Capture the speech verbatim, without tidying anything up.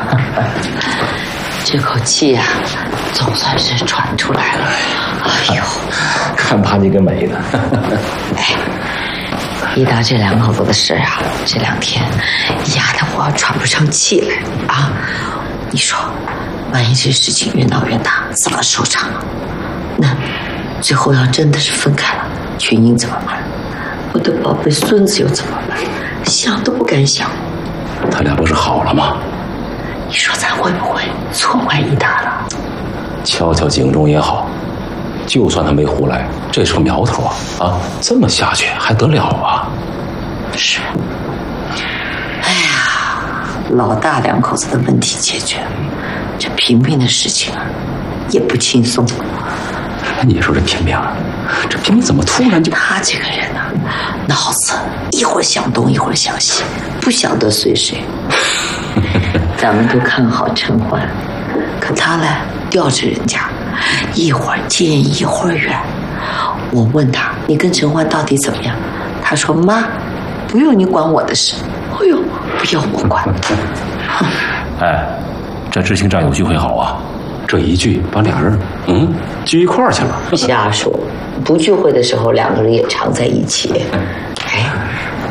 这口气呀、啊，总算是喘出来了。哎呦， 看把你给美的！ 哎，一到这两口子的事啊，这两天压得我喘不上气来啊！你说，万一这事情越闹越大，怎么收场啊？那最后要真的是分开了，群英怎么办？我的宝贝孙子又怎么办？想都不敢想。 他俩不是好了吗？ 你说咱会不会错怪一大了？ 敲敲警钟也好，就算他没胡来，这是个苗头啊！啊，这么下去还得了啊？ 是。哎呀，老大两口子的问题解决了，这平平的事情啊，也不轻松。 你说这平平，这平平怎么突然就…… 他这个人啊，脑子一会儿想东一会儿想西，不晓得随谁。咱们都看好陈欢，可他呢吊着人家，一会儿近一会儿远。我问他，你跟陈欢到底怎么样？他说妈，不用你管我的事。哎呦，不要我管。 哎，这知青战友聚会好啊，这一聚把俩人嗯聚一块儿去了。 瞎说，不聚会的时候两个人也常在一起。哎。